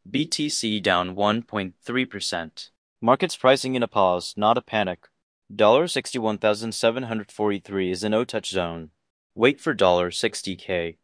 BTC down 1.3%. Markets pricing in a pause, not a panic. $61,743 is a no-touch zone. Wait for $60K.